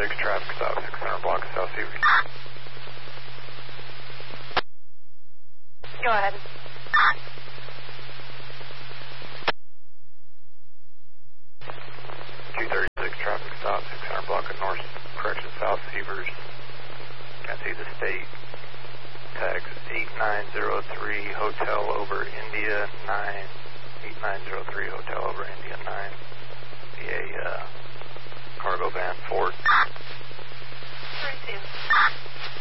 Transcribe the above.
traffic stop, 600 block of South Seavers. Go ahead. 236 traffic stop, 600 block of North Correction South Seavers. Can't see the state. Tags 8903 Hotel over India 9. 8903 Hotel over India 9. Be a cargo van Ford. 32.